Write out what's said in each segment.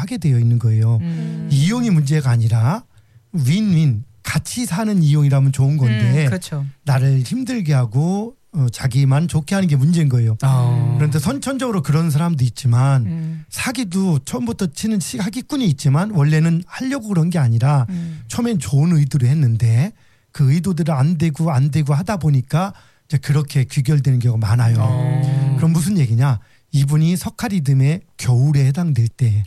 하게 되어 있는 거예요. 이용이 문제가 아니라 윈윈 같이 사는 이용이라면 좋은 건데 그렇죠. 나를 힘들게 하고 자기만 좋게 하는 게 문제인 거예요. 그런데 선천적으로 그런 사람도 있지만 사기도 처음부터 치는 사기꾼이 있지만 원래는 하려고 그런 게 아니라 처음엔 좋은 의도로 했는데 그 의도대로 안 되고 하다 보니까 이제 그렇게 귀결되는 경우가 많아요. 그럼 무슨 얘기냐? 이분이 석가리듬의 겨울에 해당될 때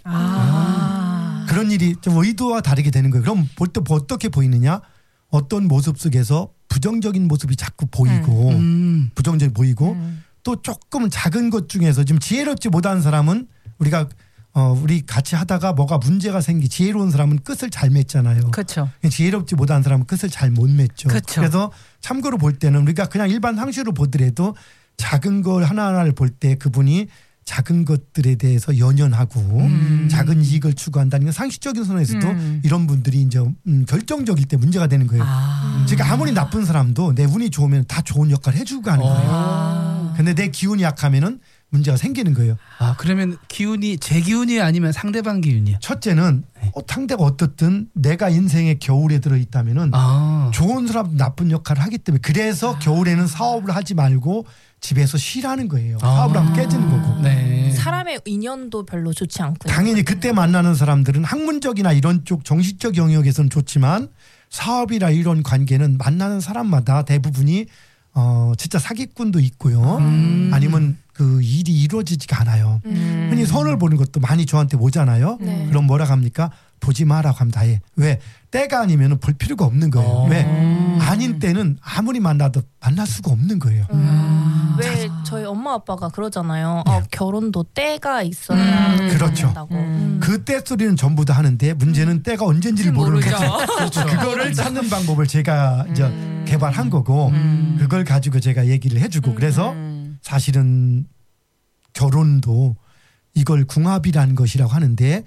그런 일이 좀 의도와 다르게 되는 거예요. 그럼 볼 때 어떻게 보이느냐? 어떤 모습 속에서 부정적인 모습이 자꾸 보이고 부정적이 보이고 또 조금 작은 것 중에서 지금 지혜롭지 못한 사람은 우리 같이 하다가 뭐가 문제가 지혜로운 사람은 끝을 잘 맺잖아요. 그렇죠. 지혜롭지 못한 사람은 끝을 잘 못 맺죠. 그쵸. 그래서 참고로 볼 때는 우리가 그냥 일반 상식으로 보더라도 작은 걸 하나하나를 볼 때 그분이 작은 것들에 대해서 연연하고 작은 이익을 추구한다는 건 상식적인 선에서도 이런 분들이 이제 결정적일 때 문제가 되는 거예요. 그러니까 아무리 나쁜 사람도 내 운이 좋으면 다 좋은 역할을 해주고 가는 거예요. 근데 내 기운이 약하면은 문제가 생기는 거예요. 그러면 제 기운이 아니면 상대방 기운이요? 첫째는 상대가 어떻든 내가 인생의 겨울에 들어있다면은 좋은 사람 나쁜 역할을 하기 때문에 그래서 겨울에는 사업을 하지 말고 집에서 쉬라는 거예요. 사업을 하면 깨지는 거고. 네. 사람의 인연도 별로 좋지 않고요. 당연히 그때 만나는 사람들은 학문적이나 이런 쪽 정신적 영역에서는 좋지만 사업이나 이런 관계는 만나는 사람마다 대부분이 진짜 사기꾼도 있고요. 아니면 그 일이 이루어지지가 않아요. 흔히 선을 보는 것도 많이 저한테 오잖아요. 그럼 뭐라 합니까? 보지 마라고 하면 다 해. 왜? 때가 아니면 볼 필요가 없는 거예요. 왜? 아닌 때는 아무리 만나도 만날 수가 없는 거예요. 왜 저희 엄마 아빠가 그러잖아요. 결혼도 때가 있어야 그렇죠. 된다고. 그 때 소리는 전부 다 하는데 문제는 때가 언젠지를 모르는 거죠. 그렇죠. 그거를 찾는 방법을 제가 이제 개발한 거고 그걸 가지고 제가 얘기를 해주고 그래서 사실은 결혼도 이걸 궁합이라는 것이라고 하는데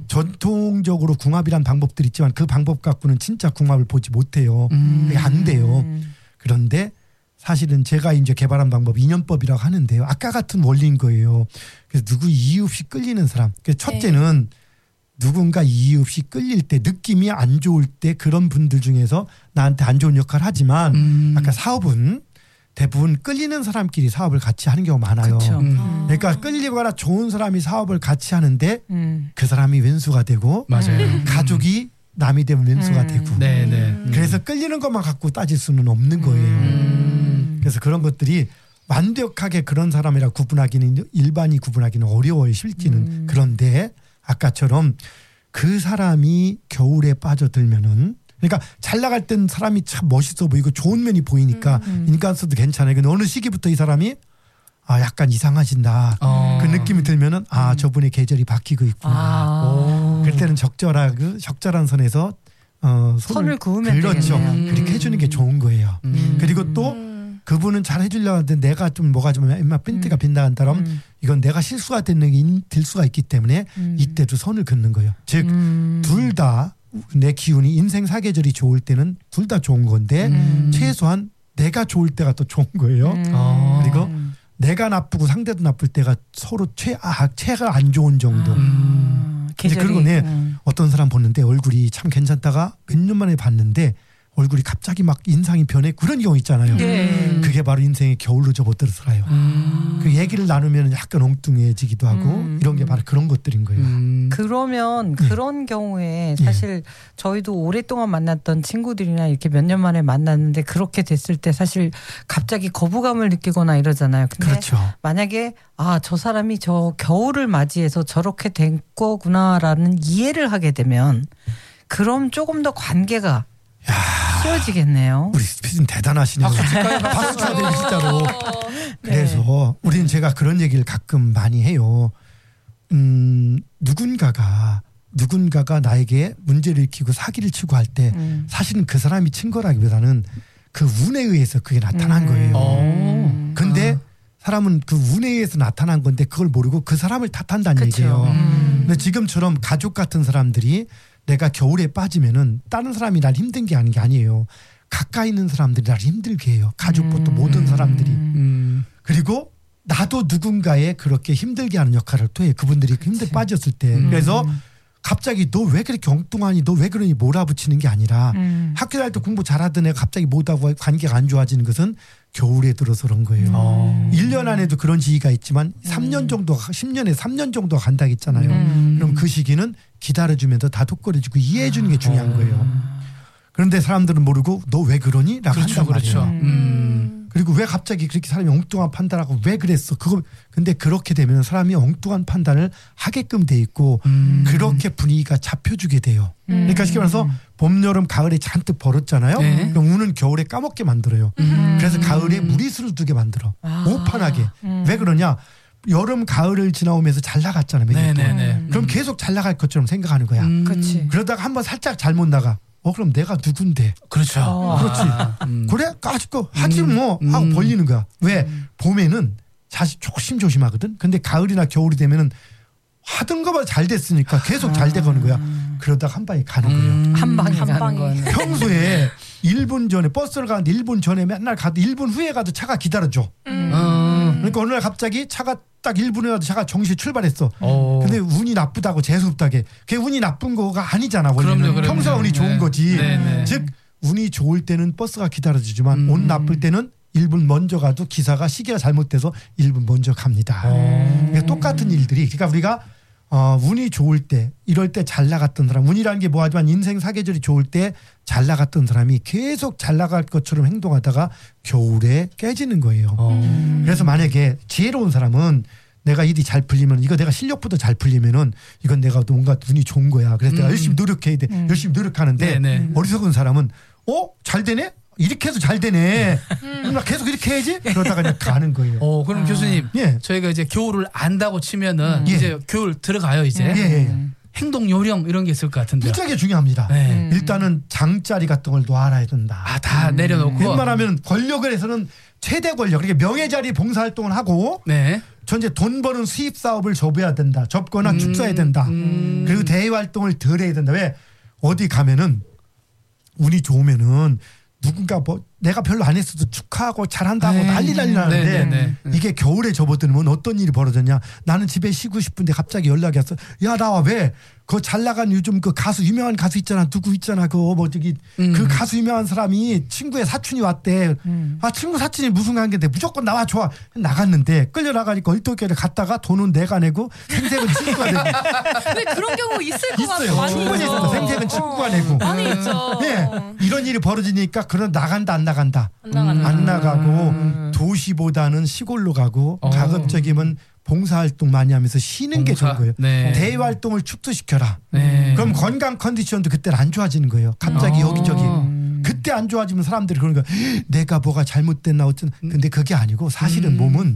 전통적으로 궁합이라는 방법들이 있지만 그 방법 갖고는 진짜 궁합을 보지 못해요. 그게 안 돼요. 그런데 사실은 제가 이제 개발한 방법 인연법이라고 하는데요. 아까 같은 원리인 거예요. 그래서 누구 이유 없이 끌리는 사람. 그래서 첫째는 누군가 이유 없이 끌릴 때 느낌이 안 좋을 때 그런 분들 중에서 나한테 안 좋은 역할을 하지만 아까 사업은 대부분 끌리는 사람끼리 사업을 같이 하는 경우가 많아요. 그러니까 끌리거나 좋은 사람이 사업을 같이 하는데 그 사람이 왼수가 되고 맞아요. 가족이 남이 되면 왼수가 되고 그래서 끌리는 것만 갖고 따질 수는 없는 거예요. 그래서 그런 것들이 완벽하게 그런 사람이라 구분하기는 일반이 구분하기는 어려워요. 실제는. 그런데 아까처럼 그 사람이 겨울에 빠져들면은 그러니까 잘 나갈 땐 사람이 참 멋있어 보이고 좋은 면이 보이니까 인간성도 괜찮아요. 근데 어느 시기부터 이 사람이 약간 이상하신다. 그 느낌이 들면은 저분의 계절이 바뀌고 있구나. 그럴 때는 적절한 선에서 선을 그으면 그렇죠. 되겠네요. 그렇게 해주는 게 좋은 거예요. 그리고 또 그분은 잘 해주려고 하는데 내가 좀 뭐가 좀 핀트가 빗나간다면 이건 내가 실수가 될 수가 있기 때문에 이때도 선을 긋는 거예요. 즉 둘 다 내 기운이 인생 사계절이 좋을 때는 둘 다 좋은 건데 최소한 내가 좋을 때가 또 좋은 거예요. 그리고 내가 나쁘고 상대도 나쁠 때가 서로 최가 안 좋은 정도. 이제 그리고 어떤 사람 보는데 얼굴이 참 괜찮다가 몇 년 만에 봤는데 얼굴이 갑자기 막 인상이 변해 그런 경우 있잖아요. 그게 바로 인생의 겨울로 접어들어서요. 그 얘기를 나누면 약간 엉뚱해지기도 하고 이런 게 바로 그런 것들인 거예요. 그러면 그런 경우에 사실 저희도 오랫동안 만났던 친구들이나 이렇게 몇 년 만에 만났는데 그렇게 됐을 때 사실 갑자기 거부감을 느끼거나 이러잖아요. 근데 그렇죠. 만약에 저 사람이 저 겨울을 맞이해서 저렇게 된 거구나라는 이해를 하게 되면 그럼 조금 더 관계가 쉬워지겠네요. 우리 스피드는 대단하시네요. 박수 쳐야 돼요 진짜로. 그래서 우리는 제가 그런 얘기를 가끔 많이 해요. 누군가가 나에게 문제를 일으키고 사기를 치고 할 때 사실은 그 사람이 친 거라기보다는 그 운에 의해서 그게 나타난 거예요. 근데 사람은 그 운에 의해서 나타난 건데 그걸 모르고 그 사람을 탓한다는 얘기예요. 근데 지금처럼 가족 같은 사람들이 내가 겨울에 빠지면은 다른 사람이 날 힘든 게 아니에요. 가까이 있는 사람들이 날 힘들게 해요. 가족부터 모든 사람들이. 그리고 나도 누군가에 그렇게 힘들게 하는 역할을 또 해요. 그분들이 힘들 빠졌을 때. 그래서 갑자기 너 왜 그렇게 엉뚱하니 너 왜 그러니 몰아붙이는 게 아니라 학교 다닐 때 공부 잘하던 애가 갑자기 못하고 관계가 안 좋아지는 것은 겨울에 들어서 그런 거예요. 1년 안에도 그런 시기가 있지만 3년 정도 10년에 3년 정도 간다고 했잖아요. 그럼 그 시기는 기다려주면서 다독거려주고 이해해 주는 게 중요한 거예요. 그런데 사람들은 모르고 너 왜 그러니? 라고 한단 말이에요. 그리고 왜 갑자기 그렇게 사람이 엉뚱한 판단하고 왜 그랬어? 근데 그렇게 되면 사람이 엉뚱한 판단을 하게끔 돼 있고 그렇게 분위기가 잡혀주게 돼요. 그러니까 쉽게 말해서 봄, 여름, 가을에 잔뜩 벌었잖아요. 네. 그럼 우는 겨울에 까먹게 만들어요. 그래서 가을에 무리수를 두게 만들어. 오판하게. 왜 그러냐? 여름, 가을을 지나오면서 잘 나갔잖아요. 몇 년 동안. 그럼 계속 잘 나갈 것처럼 생각하는 거야. 그렇지. 그러다가 한번 살짝 잘못 나가. 그럼 내가 누군데? 그렇죠. 그렇지. 그래? 까짓거 하지 뭐 하고 벌리는 거야. 왜? 봄에는 사실 조심조심하거든. 근데 가을이나 겨울이 되면은 하던 거보다 잘 됐으니까 계속 잘 돼가는 거야. 그러다가 한 방에 가는 거예요. 한 방에 한 가는 방에. 거는. 평소에 1분 전에 버스를 가는데 1분 전에 맨날 가도 1분 후에 가도 차가 기다려줘. 그러니까 어느 날 갑자기 차가 딱 1분에 가도 차가 정시에 출발했어. 근데 운이 나쁘다고 재수없다게. 그게 운이 나쁜 거가 아니잖아. 원래는. 그럼요. 평소가 운이 좋은 거지. 네네. 즉 운이 좋을 때는 버스가 기다려주지만 운 나쁠 때는 1분 먼저 가도 기사가 시계가 잘못돼서 1분 먼저 갑니다. 그러니까 똑같은 일들이. 그러니까 우리가 운이 좋을 때 이럴 때 잘 나갔던 사람 운이라는 게 뭐하지만 인생 사계절이 좋을 때 잘 나갔던 사람이 계속 잘 나갈 것처럼 행동하다가 겨울에 깨지는 거예요. 그래서 만약에 지혜로운 사람은 내가 일이 잘 풀리면 이거 내가 실력보다 잘 풀리면은 이건 내가 뭔가 운이 좋은 거야. 그래서 내가 열심히 노력해야 돼. 열심히 노력하는데 네네. 어리석은 사람은 잘 되네? 이렇게 해서 잘 되네. 나 계속 이렇게 해야지? 그러다가 그냥 가는 거예요. 그럼 교수님, 예. 저희가 이제 겨울을 안다고 치면은 이제 겨울 들어가요 이제. 예. 행동 요령 이런 게 있을 것 같은데요. 무지하게 중요합니다. 네. 일단은 장자리 같은 걸 놔야 된다. 다 내려놓고. 웬만하면 권력을 해서는 최대 권력, 그러니까 명예자리 봉사활동을 하고 네. 전체 돈 버는 수입 사업을 접어야 된다. 접거나 축소해야 된다. 그리고 대외 활동을 덜 해야 된다. 왜? 어디 가면은 운이 좋으면은 누군가 내가 별로 안 했어도 축하하고 잘한다고 난리 나는데 네네네. 이게 겨울에 접어들면 어떤 일이 벌어졌냐. 나는 집에 쉬고 싶은데 갑자기 연락이 왔어. 야 나와 왜? 그 잘 나간 요즘 그 가수 유명한 가수 있잖아. 누구 있잖아. 그 가수 유명한 사람이 친구의 사촌이 왔대. 친구 사촌이 무슨 관계인데 무조건 나와 좋아. 나갔는데 끌려나가니까 얼떨결에 갔다가 돈은 내가 내고 생색은 친구가 내고. 근데 그런 경우 있을 것 같아요. 있어요. 많이 충분히 있죠. 있어. 생색은 친구가 내고. 많이 있죠. 예. 이런 일이 벌어지니까 그런 나간다 안 나간다. 안 나가고 도시보다는 시골로 가고 가급적이면 봉사활동 많이 하면서 쉬는 게 좋은 거예요. 네. 대외활동을 축소시켜라. 네. 그럼 건강 컨디션도 그때는 안 좋아지는 거예요. 갑자기 여기저기. 그때 안 좋아지면 사람들이 그러는 거야. 내가 뭐가 잘못됐나 어쩌나. 근데 그게 아니고 사실은 몸은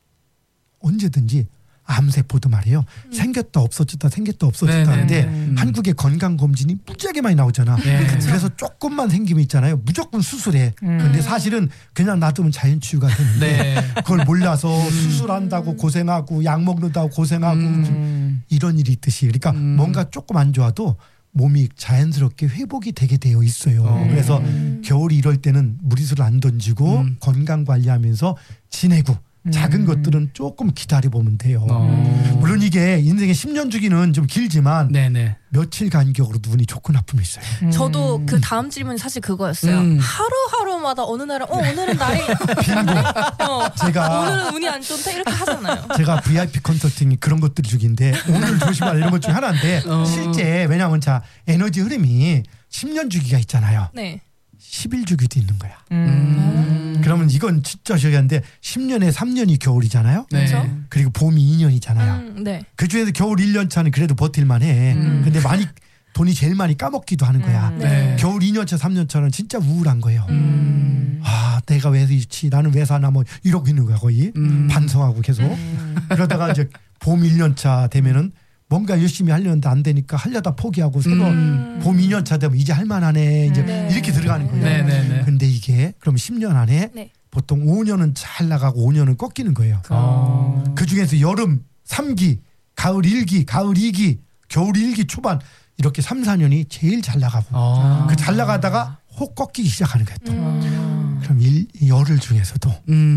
언제든지 암세포도 말이에요. 생겼다 없어졌다 생겼다 없어졌다 하는데 한국의 건강검진이 무지하게 많이 나오잖아. 그래서 조금만 생기면 있잖아요. 무조건 수술해. 근데 사실은 그냥 놔두면 자연치유가 되는데 그걸 몰라서 수술한다고 고생하고 약 먹는다고 고생하고 이런 일이 있듯이. 그러니까 뭔가 조금 안 좋아도 몸이 자연스럽게 회복이 되게 되어 있어요. 그래서 겨울이 이럴 때는 무리수를 안 던지고 건강관리하면서 지내고 작은 것들은 조금 기다려보면 돼요. 물론 이게 인생의 10년 주기는 좀 길지만 며칠 간격으로도 운이 좋고 나쁨이 있어요. 저도 그 다음 질문이 사실 그거였어요. 하루하루마다 어느 날은 오늘은 날이 제가 오늘은 운이 안 좋다 이렇게 하잖아요. 제가 VIP 컨설팅이 그런 것들이 주기인데 오늘 조심하라 이런 것 중에 하나인데 실제 왜냐하면 에너지 흐름이 10년 주기가 있잖아요. 네. 10일 주기도 있는 거야. 그러면 이건 진짜 저기한데 10년에 3년이 겨울이잖아요. 그렇죠. 그리고 봄이 2년이잖아요. 네. 그 중에서 겨울 1년차는 그래도 버틸만 해. 근데 돈이 제일 많이 까먹기도 하는 거야. 겨울 2년차 3년차는 진짜 우울한 거예요. 내가 왜 있지 나는 왜 사나 뭐 이러고 있는 거야 거의. 반성하고 계속. 그러다가 이제 봄 1년차 되면은 뭔가 열심히 하려는데 안 되니까 하려다 포기하고 새로 봄 2년차 되면 이제 할만하네 이제 이렇게 들어가는 거예요. 근데 이게 그럼 10년 안에 보통 5년은 잘 나가고 5년은 꺾이는 거예요. 그 중에서 여름 3기, 가을 1기, 가을 2기, 겨울 1기 초반 이렇게 3, 4년이 제일 잘 나가고 그 잘 나가다가 혹 꺾이기 시작하는 거예요. 또. 그럼 열흘 중에서도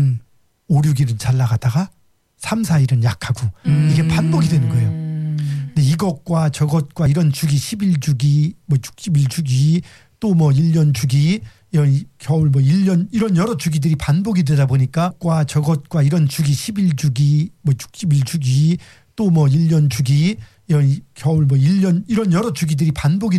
5, 6일은 잘 나가다가 3, 4일은 약하고 이게 반복이 되는 거예요. 이것과 저것과 이런 주기 10일 주기 뭐 60일 주기 또 뭐 1년 주기 이런 겨울 뭐 1년 이런 여러 주기들이 반복이 되다 보니까 과 저것과 이런 주기 10일 주기 뭐 60일 주기 또 뭐 1년 주기 이런 겨울 뭐 1년 이런 여러 주기들이 반복이